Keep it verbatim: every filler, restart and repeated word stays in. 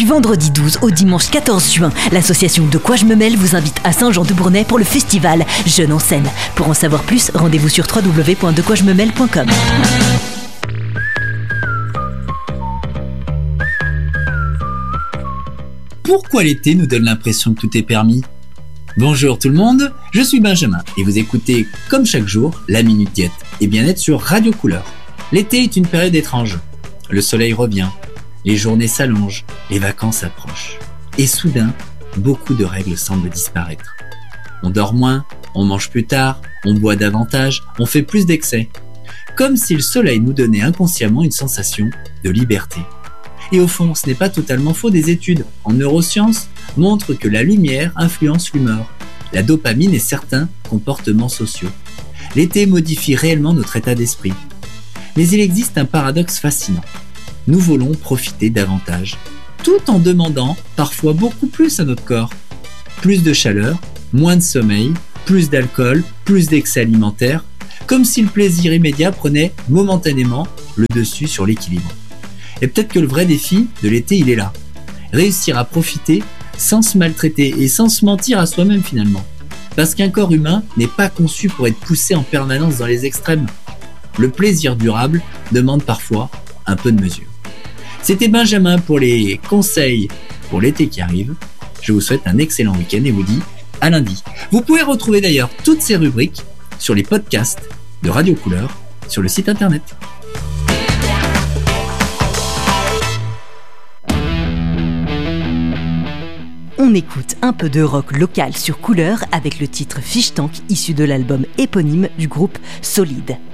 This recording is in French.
vendredi douze au dimanche quatorze juin, l'association De Quoi Je Me Mêle vous invite à Saint-Jean-de-Bournay pour le festival Jeunes en scène. Pour en savoir plus, rendez-vous sur w w w point de quoi je me mêle point com. Pourquoi l'été nous donne l'impression que tout est permis ? Bonjour tout le monde, je suis Benjamin et vous écoutez, comme chaque jour, la Minute Diète et Bien-être sur Radio Couleur. L'été est une période étrange. Le soleil revient, les journées s'allongent, les vacances approchent. Et soudain, beaucoup de règles semblent disparaître. On dort moins, on mange plus tard, on boit davantage, on fait plus d'excès. Comme si le soleil nous donnait inconsciemment une sensation de liberté. Et au fond, ce n'est pas totalement faux. Des études en neurosciences montrent que la lumière influence l'humeur, la dopamine et certains comportements sociaux. L'été modifie réellement notre état d'esprit. Mais il existe un paradoxe fascinant. Nous voulons profiter davantage, tout en demandant parfois beaucoup plus à notre corps. Plus de chaleur, moins de sommeil, plus d'alcool, plus d'excès alimentaire, comme si le plaisir immédiat prenait momentanément le dessus sur l'équilibre. Et peut-être que le vrai défi de l'été, il est là. Réussir à profiter sans se maltraiter et sans se mentir à soi-même finalement. Parce qu'un corps humain n'est pas conçu pour être poussé en permanence dans les extrêmes. Le plaisir durable demande parfois un peu de mesure. C'était Benjamin pour les conseils pour l'été qui arrive. Je vous souhaite un excellent week-end et vous dis à lundi. Vous pouvez retrouver d'ailleurs toutes ces rubriques sur les podcasts de Radio Couleur sur le site internet. On écoute un peu de rock local sur Couleur avec le titre Fish Tank issu de l'album éponyme du groupe Solide.